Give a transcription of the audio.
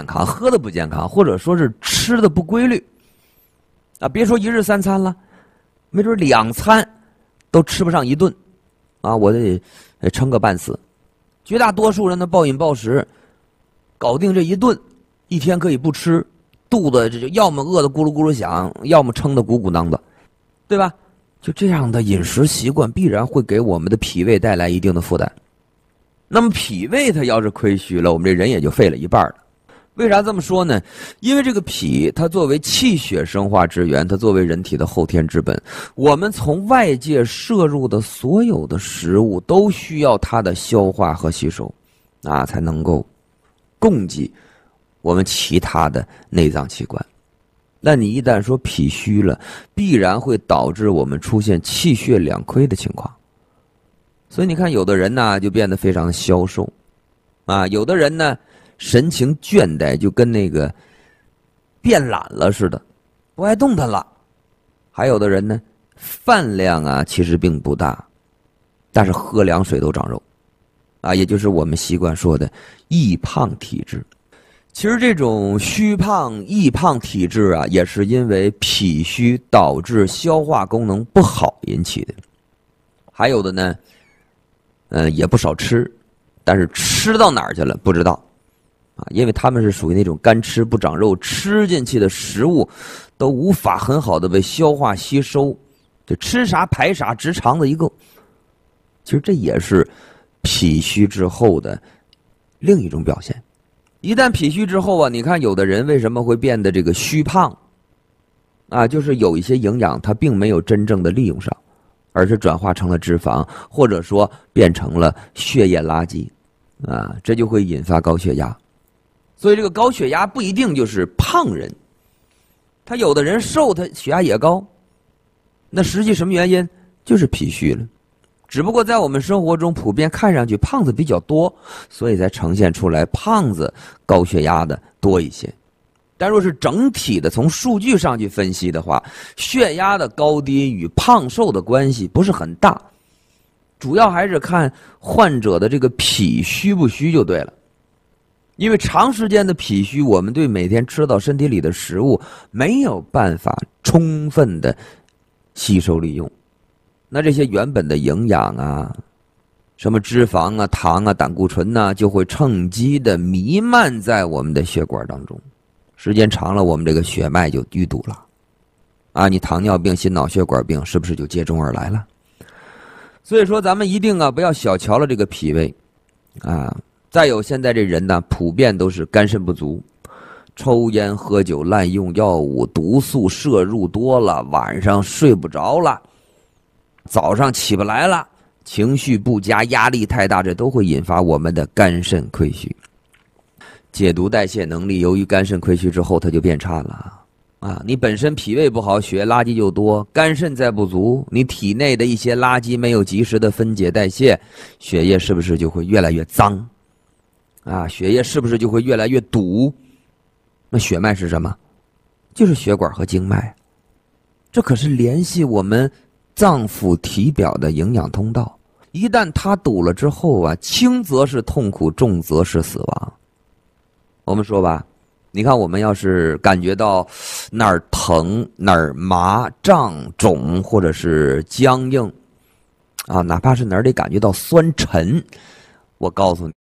康，喝的不健康，或者说是吃的不规律啊。别说1日3餐了，没准2餐都吃不上1顿啊，我得撑个半死。绝大多数人的暴饮暴食，搞定这1顿，1天可以不吃，肚子这就要么饿得咕噜咕噜响，要么撑得鼓鼓囊的，对吧？就这样的饮食习惯必然会给我们的脾胃带来一定的负担。那么脾胃它要是亏虚了，我们这人也就废了一半了。为啥这么说呢？因为这个脾它作为气血生化之源，它作为人体的后天之本，我们从外界摄入的所有的食物都需要它的消化和吸收啊，才能够供给我们其他的内脏器官。那你一旦说脾虚了，必然会导致我们出现气血两亏的情况。所以你看有的人呢就变得非常的消瘦啊，有的人呢神情倦怠，就跟那个变懒了似的，不爱动弹了。还有的人呢饭量啊其实并不大，但是喝凉水都长肉啊，也就是我们习惯说的易胖体质。其实这种虚胖易胖体质啊，也是因为脾虚导致消化功能不好引起的。还有的呢也不少吃，但是吃到哪儿去了不知道啊，因为他们是属于那种干吃不长肉，吃进去的食物都无法很好的被消化吸收，就吃啥排啥，直肠子一个。其实这也是脾虚之后的另一种表现。一旦脾虚之后啊，你看有的人为什么会变得这个虚胖啊，就是有一些营养它并没有真正的利用上，而是转化成了脂肪，或者说变成了血液垃圾啊，这就会引发高血压。所以这个高血压不一定就是胖人，他有的人瘦他血压也高，那实际什么原因？就是脾虚了。只不过在我们生活中普遍看上去胖子比较多，所以才呈现出来胖子高血压的多一些。但若是整体的从数据上去分析的话，血压的高低与胖瘦的关系不是很大，主要还是看患者的这个脾虚不虚就对了。因为长时间的脾虚，我们对每天吃到身体里的食物没有办法充分的吸收利用，那这些原本的营养啊，什么脂肪啊、糖啊、胆固醇啊，就会趁机的弥漫在我们的血管当中。时间长了，我们这个血脉就淤堵了啊，你糖尿病、心脑血管病是不是就接踵而来了？所以说咱们一定啊不要小瞧了这个脾胃啊。再有现在这人呢普遍都是肝肾不足，抽烟喝酒滥用药物，毒素摄入多了，晚上睡不着了，早上起不来了，情绪不佳，压力太大，这都会引发我们的肝肾亏虚。解毒代谢能力由于肝肾亏虚之后它就变差了啊！你本身脾胃不好，血液垃圾就多，肝肾再不足，你体内的一些垃圾没有及时的分解代谢，血液是不是就会越来越脏啊？血液是不是就会越来越堵？那血脉是什么？就是血管和经脉，这可是联系我们脏腑体表的营养通道。一旦它堵了之后啊，轻则是痛苦，重则是死亡。我们说吧，你看我们要是感觉到哪儿疼、哪儿麻、胀、肿或者是僵硬啊，哪怕是哪儿得感觉到酸沉，我告诉你，